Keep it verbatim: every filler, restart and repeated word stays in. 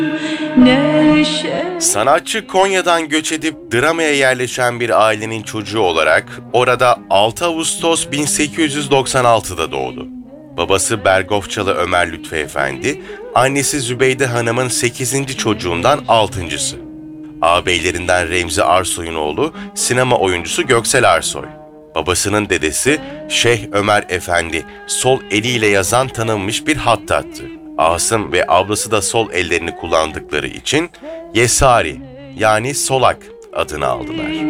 Sanatçı Konya'dan göç edip Drama'ya yerleşen bir ailenin çocuğu olarak orada altı Ağustos bin sekiz yüz doksan altıda doğdu. Babası Bergofçalı Ömer Lütfü Efendi, annesi Zübeyde Hanım'ın sekizinci çocuğundan altıncısı. Ağabeylerinden Remzi Arsoy'un oğlu sinema oyuncusu Göksel Arsoy. Babasının dedesi Şeyh Ömer Efendi sol eliyle yazan tanınmış bir hattattı. Asım ve ablası da sol ellerini kullandıkları için Yesari yani Solak adını aldılar.